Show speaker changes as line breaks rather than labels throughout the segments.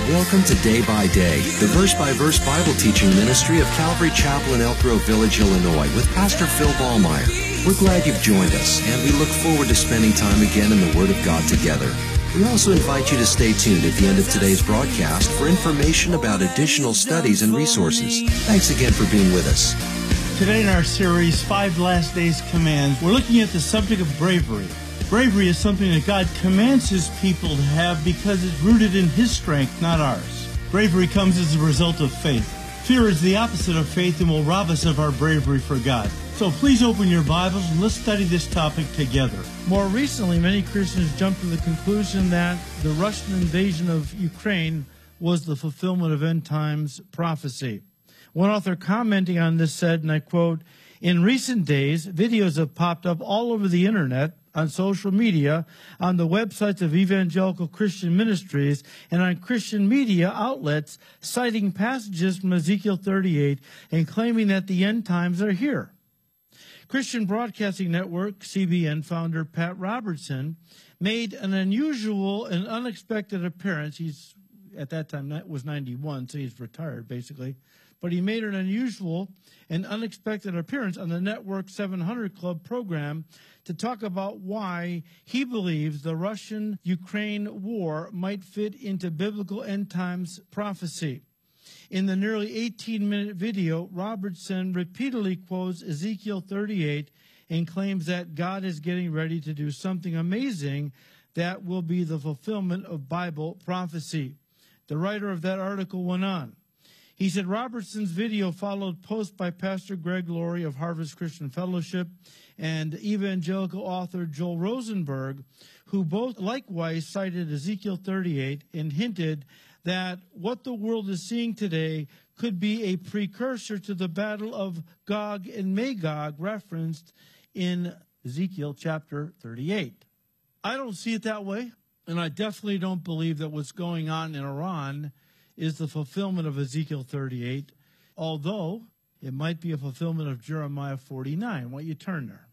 Welcome to Day by Day, the verse-by-verse Bible teaching ministry of Calvary Chapel in Elk Grove Village, Illinois, with Pastor Phil Ballmeyer. We're glad you've joined us, and we look forward to spending time again in the Word of God together. We also invite you to stay tuned at the end of today's broadcast for information about additional studies and resources. Thanks again for being with us.
Today in our series, 5 Last Days Commands, we're looking at the subject of bravery. Bravery is something that God commands His people to have because it's rooted in His strength, not ours. Bravery comes as a result of faith. Fear is the opposite of faith and will rob us of our bravery for God. So please open your Bibles and let's study this topic together. More recently, many Christians jumped to the conclusion that the Russian invasion of Ukraine was the fulfillment of end times prophecy. One author commenting on this said, and I quote, "In recent days, videos have popped up all over the internet, on social media, on the websites of evangelical Christian ministries, and on Christian media outlets citing passages from Ezekiel 38 and claiming that the end times are here." Christian Broadcasting Network, CBN founder Pat Robertson, made an unusual and unexpected appearance. He's, at that time, was 91, so he's retired, basically. But he made an unusual and unexpected appearance on the Network 700 Club program to talk about why he believes the Russian-Ukraine war might fit into biblical end times prophecy. In the nearly 18-minute video, Robertson repeatedly quotes Ezekiel 38 and claims that God is getting ready to do something amazing that will be the fulfillment of Bible prophecy. The writer of that article went on. He said Robertson's video followed posts by Pastor Greg Laurie of Harvest Christian Fellowship and evangelical author Joel Rosenberg, who both likewise cited Ezekiel 38 and hinted that what the world is seeing today could be a precursor to the battle of Gog and Magog referenced in Ezekiel chapter 38. I don't see it that way, and I definitely don't believe that what's going on in Iran is the fulfillment of Ezekiel 38, although it might be a fulfillment of Jeremiah 49. Why don't you turn there?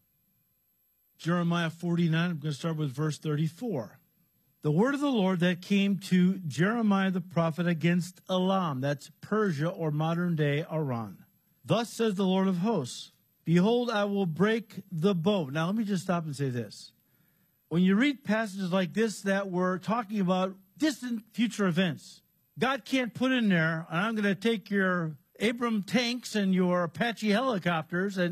Jeremiah 49, I'm going to start with verse 34. The word of the Lord that came to Jeremiah the prophet against Elam, that's Persia or modern-day Iran. Thus says the Lord of hosts, behold, I will break the bow. Now, let me just stop and say this. When you read passages like this that we're talking about distant future events, God can't put in there, and I'm going to take your Abrams tanks and your Apache helicopters, and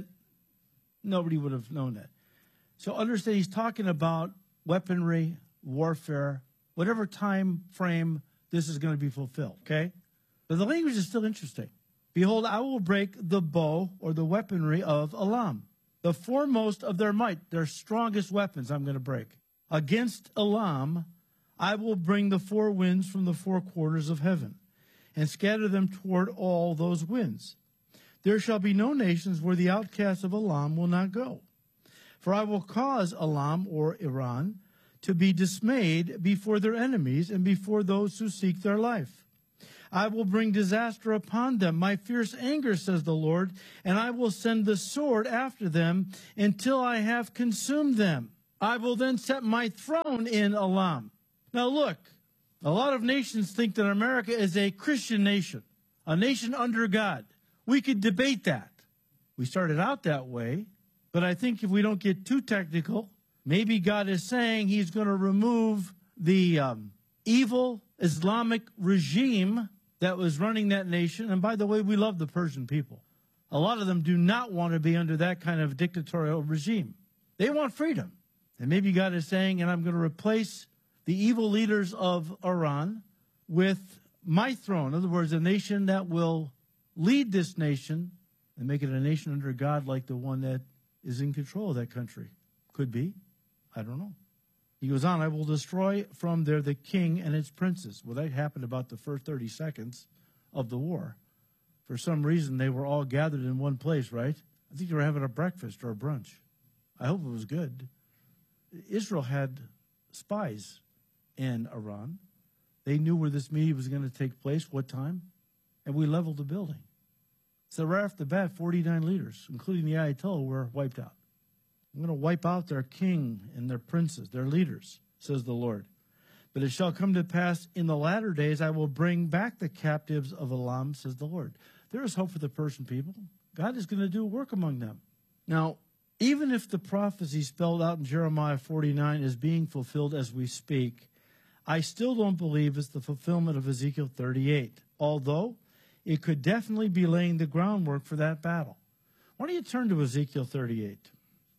nobody would have known that. So understand he's talking about weaponry, warfare, whatever time frame this is going to be fulfilled, okay? But the language is still interesting. Behold, I will break the bow or the weaponry of Elam. The foremost of their might, their strongest weapons I'm going to break. Against Elam, I will bring the 4 winds from the 4 quarters of heaven, and scatter them toward all those winds. There shall be no nations where the outcasts of Elam will not go. For I will cause Elam, or Iran, to be dismayed before their enemies and before those who seek their life. I will bring disaster upon them, my fierce anger, says the Lord, and I will send the sword after them until I have consumed them. I will then set my throne in Elam. Now look, a lot of nations think that America is a Christian nation, a nation under God. We could debate that. We started out that way, but I think if we don't get too technical, maybe God is saying He's going to remove the evil Islamic regime that was running that nation. And by the way, we love the Persian people. A lot of them do not want to be under that kind of dictatorial regime. They want freedom. And maybe God is saying, and I'm going to replace the evil leaders of Iran with my throne. In other words, a nation that will lead this nation and make it a nation under God like the one that is in control of that country. Could be. I don't know. He goes on, I will destroy from there the king and its princes. Well, that happened about the first 30 seconds of the war. For some reason, they were all gathered in one place, right? I think they were having a breakfast or a brunch. I hope it was good. Israel had spies in Iran. They knew where this meeting was going to take place, what time, and we leveled the building. So right off the bat, 49 leaders, including the Ayatollah, were wiped out. I'm going to wipe out their king and their princes, their leaders, says the Lord. But it shall come to pass in the latter days, I will bring back the captives of Elam, says the Lord. There is hope for the Persian people. God is going to do work among them. Now, even if the prophecy spelled out in Jeremiah 49 is being fulfilled as we speak, I still don't believe it's the fulfillment of Ezekiel 38, although it could definitely be laying the groundwork for that battle. Why don't you turn to Ezekiel 38?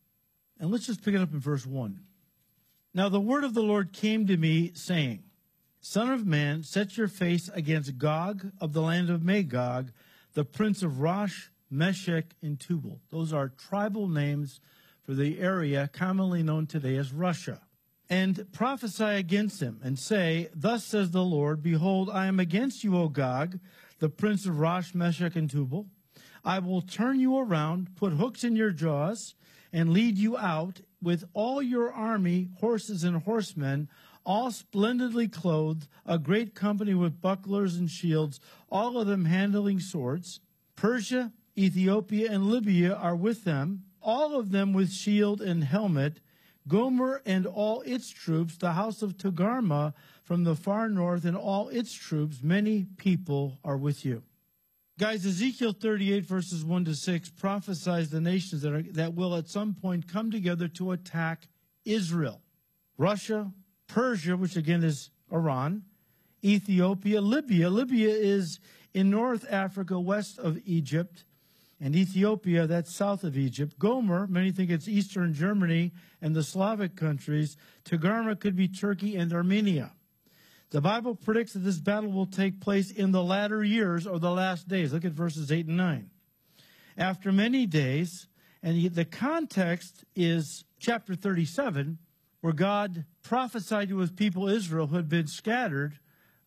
And let's just pick it up in verse 1. Now the word of the Lord came to me, saying, Son of man, set your face against Gog of the land of Magog, the prince of Rosh, Meshech, and Tubal. Those are tribal names for the area commonly known today as Russia. And prophesy against him, and say, Thus says the Lord, Behold, I am against you, O Gog, the prince of Rosh, Meshech, and Tubal. I will turn you around, put hooks in your jaws, and lead you out with all your army, horses and horsemen, all splendidly clothed, a great company with bucklers and shields, all of them handling swords. Persia, Ethiopia, and Libya are with them, all of them with shield and helmet. Gomer and all its troops, the house of Togarmah from the far north and all its troops, many people are with you. Guys, Ezekiel 38 verses 1 to 6 prophesies the nations that will at some point come together to attack Israel. Russia, Persia, which again is Iran, Ethiopia, Libya. Libya is in North Africa, west of Egypt, and Ethiopia, that's south of Egypt. Gomer, many think it's eastern Germany and the Slavic countries. Togarmah could be Turkey and Armenia. The Bible predicts that this battle will take place in the latter years or the last days. Look at verses 8 and 9. After many days, and the context is chapter 37, where God prophesied to his people Israel who had been scattered.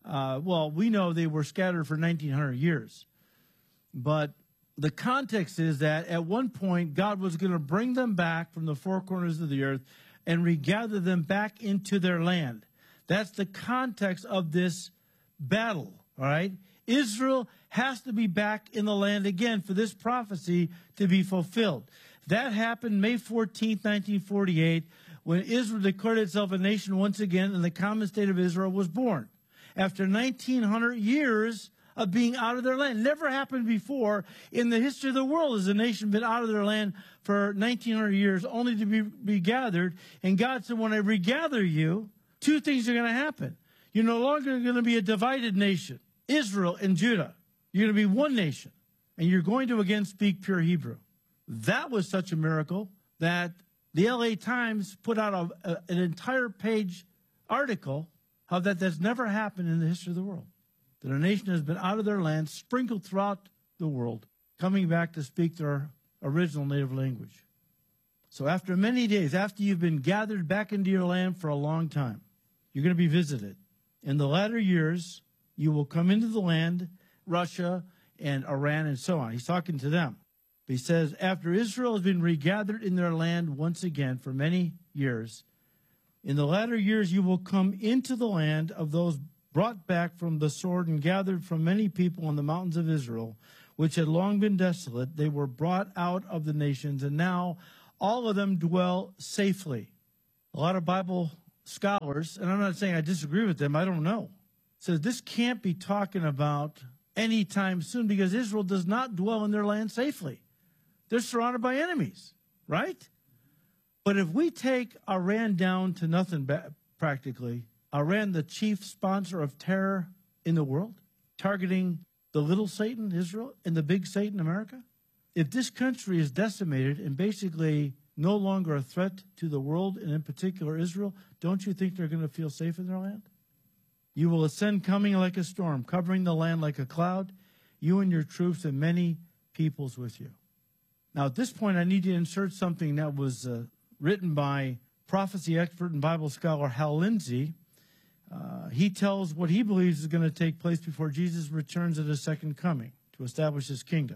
We know they were scattered for 1900 years. But the context is that at one point, God was going to bring them back from the four corners of the earth and regather them back into their land. That's the context of this battle, all right? Israel has to be back in the land again for this prophecy to be fulfilled. That happened May 14th, 1948, when Israel declared itself a nation once again and the common state of Israel was born. After 1900 years of being out of their land. Never happened before in the history of the world has a nation been out of their land for 1900 years only to be regathered. And God said, when I regather you, two things are going to happen. You're no longer going to be a divided nation, Israel and Judah. You're going to be one nation, and you're going to again speak pure Hebrew. That was such a miracle that the LA Times put out an entire page article how that's never happened in the history of the world. That a nation has been out of their land, sprinkled throughout the world, coming back to speak their original native language. So after many days, after you've been gathered back into your land for a long time, you're going to be visited. In the latter years, you will come into the land, Russia and Iran and so on. He's talking to them. But he says, after Israel has been regathered in their land once again for many years, in the latter years you will come into the land of those brought back from the sword and gathered from many people on the mountains of Israel, which had long been desolate. They were brought out of the nations, and now all of them dwell safely. A lot of Bible scholars, and I'm not saying I disagree with them, I don't know, says this can't be talking about anytime soon because Israel does not dwell in their land safely. They're surrounded by enemies, right? But if we take Iran down to nothing practically, Iran, the chief sponsor of terror in the world, targeting the little Satan, Israel, and the big Satan, America. If this country is decimated and basically no longer a threat to the world, and in particular Israel, don't you think they're going to feel safe in their land? You will ascend coming like a storm, covering the land like a cloud, you and your troops and many peoples with you. Now, at this point, I need to insert something that was written by prophecy expert and Bible scholar Hal Lindsey. He tells what he believes is going to take place before Jesus returns at his second coming to establish his kingdom.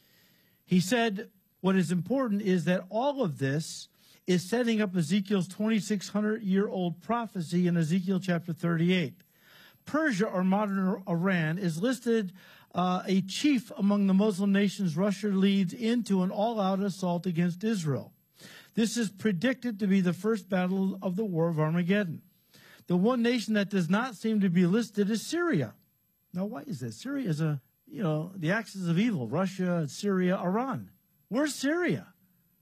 He said what is important is that all of this is setting up Ezekiel's 2,600-year-old prophecy in Ezekiel chapter 38. Persia, or modern Iran, is listed a chief among the Muslim nations Russia leads into an all-out assault against Israel. This is predicted to be the first battle of the War of Armageddon. The one nation that does not seem to be listed is Syria. Now, why is this? Syria is the axis of evil. Russia, Syria, Iran. Where's Syria?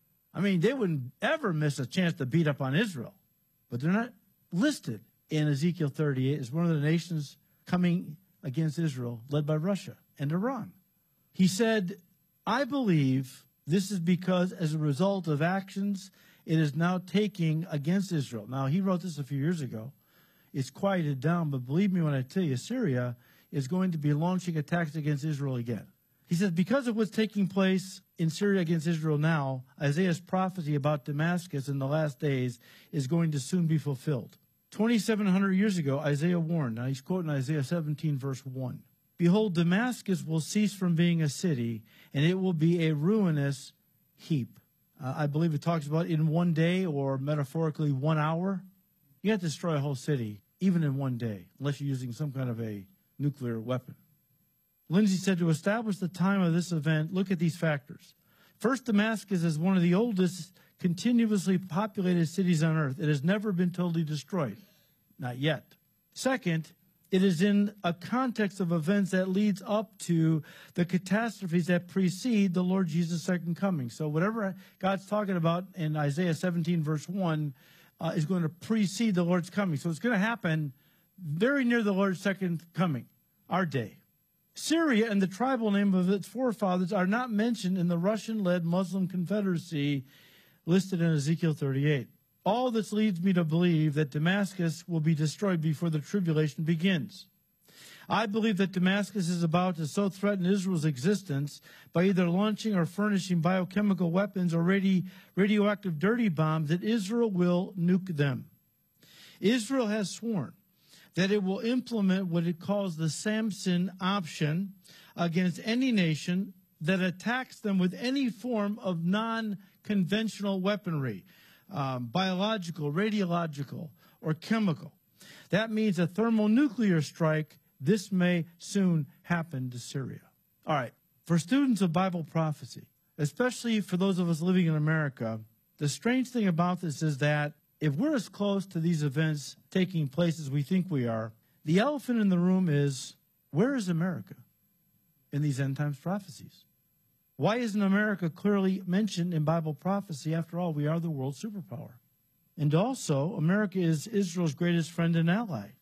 I mean, they wouldn't ever miss a chance to beat up on Israel. But they're not listed in Ezekiel 38 as one of the nations coming against Israel, led by Russia and Iran. He said, I believe this is because as a result of actions it is now taking against Israel. Now, he wrote this a few years ago. It's quieted down, but believe me when I tell you, Syria is going to be launching attacks against Israel again. He says, because of what's taking place in Syria against Israel now, Isaiah's prophecy about Damascus in the last days is going to soon be fulfilled. 2,700 years ago, Isaiah warned. Now, he's quoting Isaiah 17, verse 1. Behold, Damascus will cease from being a city, and it will be a ruinous heap. I believe it talks about in one day, or metaphorically 1 hour. You have to destroy a whole city, even in one day, unless you're using some kind of a nuclear weapon. Lindsay said, to establish the time of this event, look at these factors. First, Damascus is one of the oldest continuously populated cities on earth. It has never been totally destroyed. Not yet. Second, it is in a context of events that leads up to the catastrophes that precede the Lord Jesus' second coming. So whatever God's talking about in Isaiah 17, verse 1, is going to precede the Lord's coming. So it's going to happen very near the Lord's second coming, our day. Syria and the tribal name of its forefathers are not mentioned in the Russian-led Muslim Confederacy listed in Ezekiel 38. All this leads me to believe that Damascus will be destroyed before the tribulation begins. I believe that Damascus is about to so threaten Israel's existence by either launching or furnishing biochemical weapons or radioactive dirty bombs that Israel will nuke them. Israel has sworn that it will implement what it calls the Samson option against any nation that attacks them with any form of non-conventional weaponry, biological, radiological, or chemical. That means a thermonuclear strike. This may soon happen to Syria. All right, for students of Bible prophecy, especially for those of us living in America, the strange thing about this is that if we're as close to these events taking place as we think we are, the elephant in the room is, where is America in these end times prophecies? Why isn't America clearly mentioned in Bible prophecy? After all, we are the world superpower. And also, America is Israel's greatest friend and ally.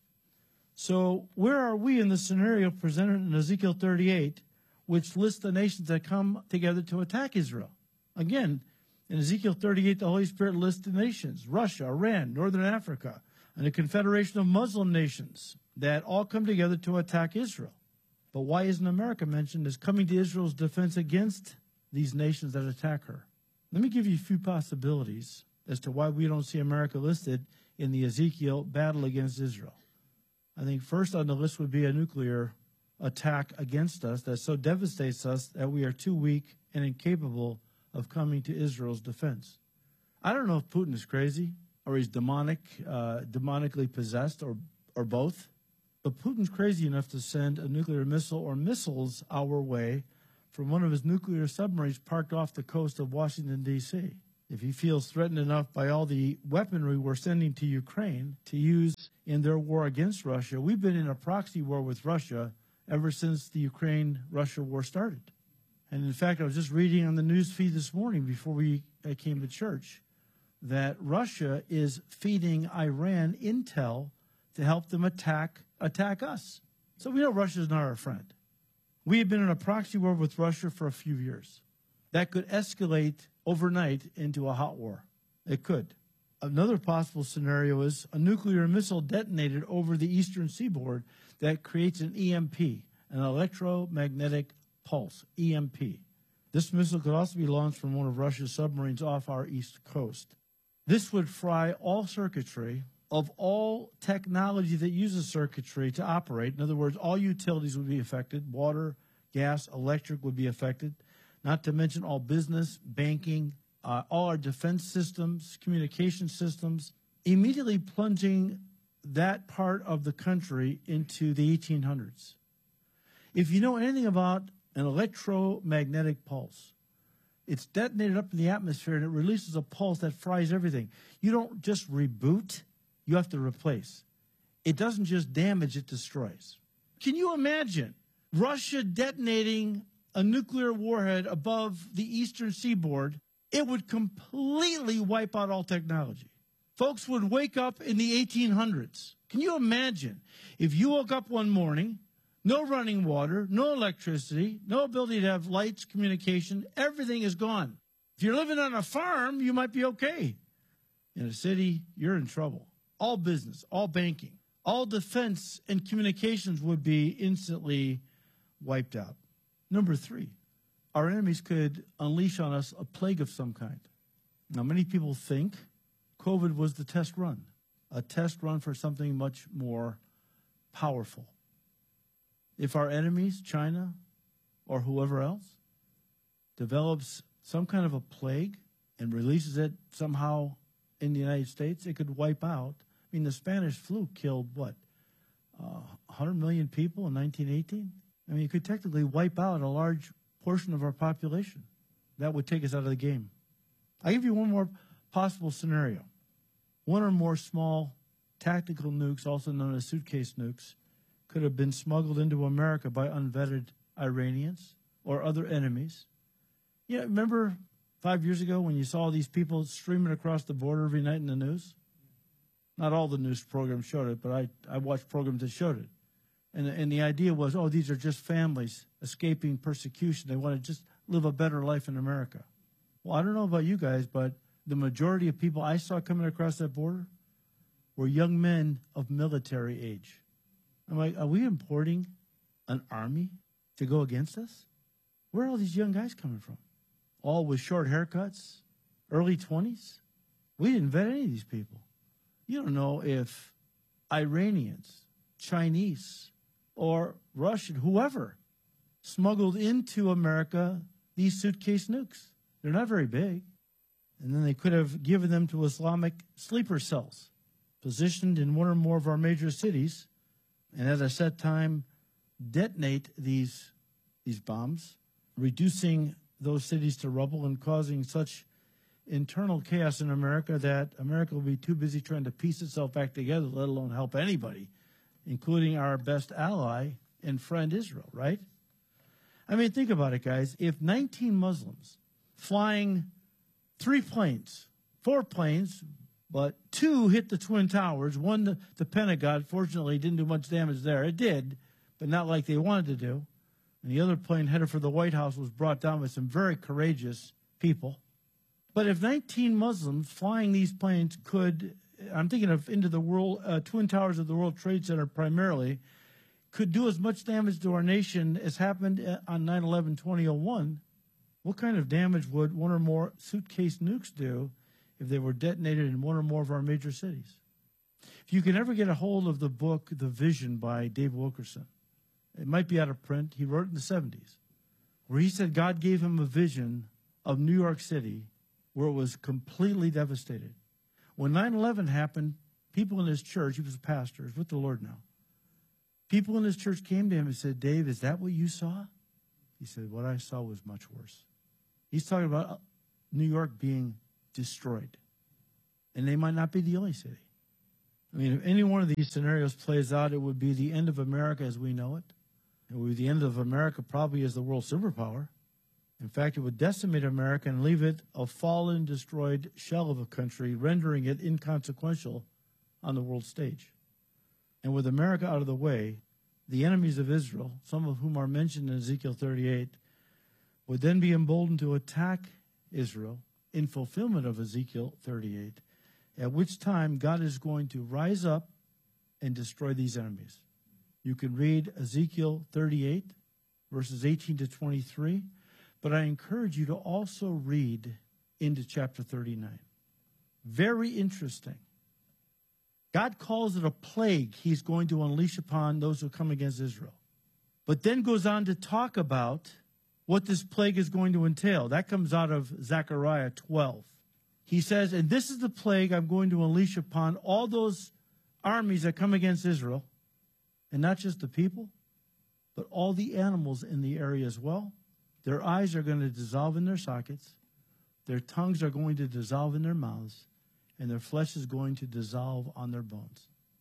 So where are we in the scenario presented in Ezekiel 38, which lists the nations that come together to attack Israel? Again, in Ezekiel 38, the Holy Spirit lists the nations, Russia, Iran, Northern Africa, and a confederation of Muslim nations that all come together to attack Israel. But why isn't America mentioned as coming to Israel's defense against these nations that attack her? Let me give you a few possibilities as to why we don't see America listed in the Ezekiel battle against Israel. I think first on the list would be a nuclear attack against us that so devastates us that we are too weak and incapable of coming to Israel's defense. I don't know if Putin is crazy or he's demonically possessed or both. But Putin's crazy enough to send a nuclear missile or missiles our way from one of his nuclear submarines parked off the coast of Washington, D.C. If he feels threatened enough by all the weaponry we're sending to Ukraine to use in their war against Russia, we've been in a proxy war with Russia ever since the Ukraine-Russia war started. And in fact, I was just reading on the news feed this morning before I came to church that Russia is feeding Iran intel to help them attack us. So we know Russia is not our friend. We have been in a proxy war with Russia for a few years. That could escalate overnight into a hot war. It could. Another possible scenario is a nuclear missile detonated over the eastern seaboard that creates an EMP, an electromagnetic pulse, EMP. This missile could also be launched from one of Russia's submarines off our east coast. This would fry all circuitry of all technology that uses circuitry to operate. In other words, all utilities would be affected. Water, gas, electric would be affected. Not to mention all business, banking, all our defense systems, communication systems, immediately plunging that part of the country into the 1800s. If you know anything about an electromagnetic pulse, it's detonated up in the atmosphere and it releases a pulse that fries everything. You don't just reboot. You have to replace. It doesn't just damage, it destroys. Can you imagine Russia detonating a nuclear warhead above the eastern seaboard? It would completely wipe out all technology. Folks would wake up in the 1800s. Can you imagine if you woke up one morning, no running water, no electricity, no ability to have lights, communication, everything is gone. If you're living on a farm, you might be okay. In a city, you're in trouble. All business, all banking, all defense and communications would be instantly wiped out. Number 3, our enemies could unleash on us a plague of some kind. Now, many people think COVID was the test run, a test run for something much more powerful. If our enemies, China or whoever else, develops some kind of a plague and releases it somehow in the United States, it could wipe out. I mean, the Spanish flu killed, 100 million people in 1918? I mean, it could technically wipe out a large portion of our population. That would take us out of the game. I'll give you one more possible scenario. One or more small tactical nukes, also known as suitcase nukes, could have been smuggled into America by unvetted Iranians or other enemies. Yeah, remember 5 years ago when you saw these people streaming across the border every night in the news? Not all the news programs showed it, but I watched programs that showed it. And the idea was, these are just families escaping persecution. They want to just live a better life in America. Well, I don't know about you guys, but the majority of people I saw coming across that border were young men of military age. I'm like, are we importing an army to go against us? Where are all these young guys coming from? All with short haircuts, early 20s? We didn't vet any of these people. You don't know if Iranians, Chinese, or Russian, whoever, smuggled into America these suitcase nukes. They're not very big. And then they could have given them to Islamic sleeper cells positioned in one or more of our major cities, and at a set time detonate these bombs, reducing those cities to rubble and causing such internal chaos in America that America will be too busy trying to piece itself back together, let alone help anybody, including our best ally and friend Israel, right? I mean, think about it, guys. If 19 Muslims flying 4 planes, but 2 hit the Twin Towers, one the Pentagon, fortunately didn't do much damage there. It did, but not like they wanted to do. And the other plane headed for the White House was brought down by some very courageous people. But if 19 Muslims flying these planes could, I'm thinking of into the world, Twin Towers of the World Trade Center primarily, could do as much damage to our nation as happened on 9/11/2001, what kind of damage would one or more suitcase nukes do if they were detonated in one or more of our major cities? If you can ever get a hold of the book, The Vision by Dave Wilkerson, it might be out of print. He wrote it in the 70s, where he said God gave him a vision of New York City where it was completely devastated. When 9/11 happened, people in his church, he was a pastor, he's with the Lord now, people in his church came to him and said, Dave, is that what you saw? He said, what I saw was much worse. He's talking about New York being destroyed. And they might not be the only city. I mean, if any one of these scenarios plays out, it would be the end of America as we know it. It would be the end of America probably as the world superpower. In fact, it would decimate America and leave it a fallen, destroyed shell of a country, rendering it inconsequential on the world stage. And with America out of the way, the enemies of Israel, some of whom are mentioned in Ezekiel 38, would then be emboldened to attack Israel in fulfillment of Ezekiel 38, at which time God is going to rise up and destroy these enemies. You can read Ezekiel 38, verses 18 to 23, but I encourage you to also read into chapter 39. Very interesting. God calls it a plague he's going to unleash upon those who come against Israel, but then goes on to talk about what this plague is going to entail. That comes out of Zechariah 12. He says, and this is the plague I'm going to unleash upon all those armies that come against Israel, and not just the people, but all the animals in the area as well. Their eyes are going to dissolve in their sockets, their tongues are going to dissolve in their mouths, and their flesh is going to dissolve on their bones.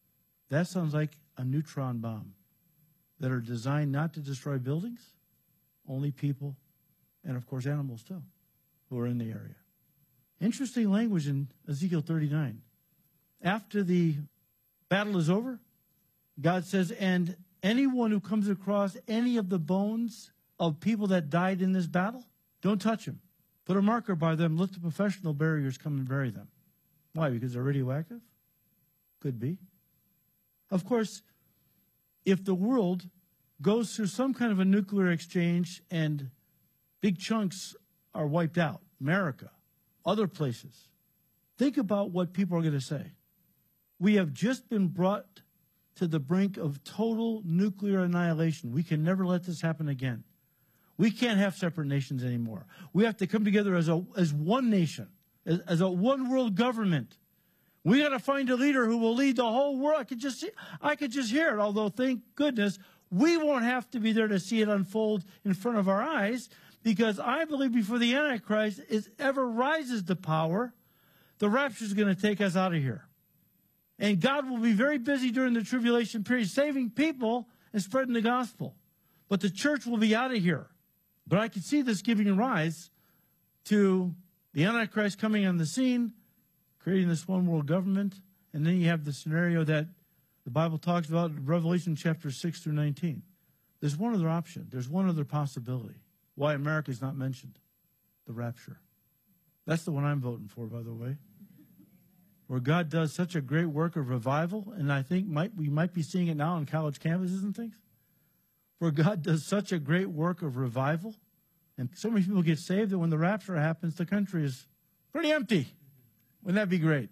That sounds like a neutron bomb that are designed not to destroy buildings, only people, and of course animals too, who are in the area. Interesting language in Ezekiel 39. After the battle is over, God says, and anyone who comes across any of the bones of people that died in this battle, don't touch them. Put a marker by them. Let the professional buriers come and bury them. Why? Because they're radioactive? Could be. Of course, if the world goes through some kind of a nuclear exchange and big chunks are wiped out, America, other places, think about what people are going to say. We have just been brought to the brink of total nuclear annihilation. We can never let this happen again. We can't have separate nations anymore. We have to come together as one nation, as a one world government. We got to find a leader who will lead the whole world. I could just hear it, although thank goodness we won't have to be there to see it unfold in front of our eyes, because I believe before the Antichrist ever rises to power, the rapture is going to take us out of here. And God will be very busy during the tribulation period saving people and spreading the gospel. But the church will be out of here. But I can see this giving rise to the Antichrist coming on the scene, creating this one world government, and then you have the scenario that the Bible talks about in Revelation chapter 6 through 19. There's one other option. There's one other possibility. Why America is not mentioned. The rapture. That's the one I'm voting for, by the way. Where God does such a great work of revival, and I think we might be seeing it now on college campuses and things, where God does such a great work of revival, and so many people get saved that when the rapture happens, the country is pretty empty. Wouldn't that be great?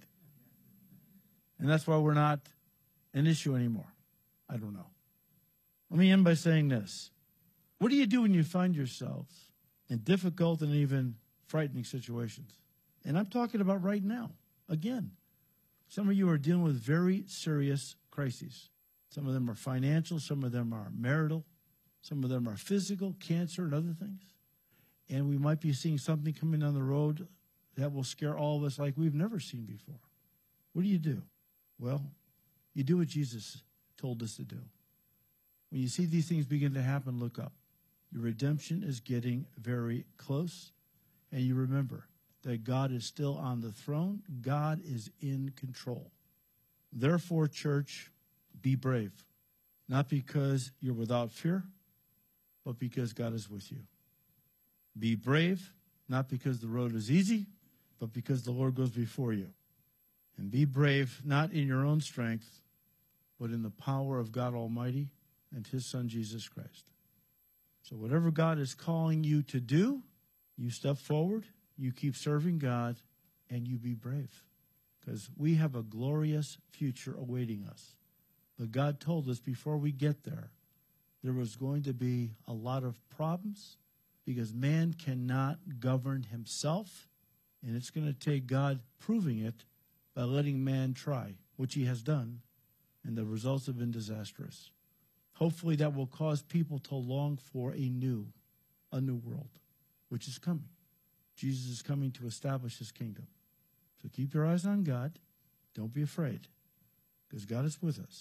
And that's why we're not an issue anymore. I don't know. Let me end by saying this. What do you do when you find yourselves in difficult and even frightening situations? And I'm talking about right now. Again, some of you are dealing with very serious crises. Some of them are financial, some of them are marital, some of them are physical, cancer, and other things. And we might be seeing something coming down the road that will scare all of us like we've never seen before. What do? Well, you do what Jesus told us to do. When you see these things begin to happen, look up. Your redemption is getting very close. And you remember that God is still on the throne. God is in control. Therefore, church, be brave. Not because you're without fear, but because God is with you. Be brave, not because the road is easy, but because the Lord goes before you. And be brave, not in your own strength, but in the power of God Almighty and His Son, Jesus Christ. So whatever God is calling you to do, you step forward, you keep serving God, and you be brave. Because we have a glorious future awaiting us. But God told us before we get there was going to be a lot of problems because man cannot govern himself, and it's going to take God proving it by letting man try, which he has done, and the results have been disastrous. Hopefully that will cause people to long for a new world, which is coming. Jesus is coming to establish His kingdom. So keep your eyes on God. Don't be afraid, because God is with us.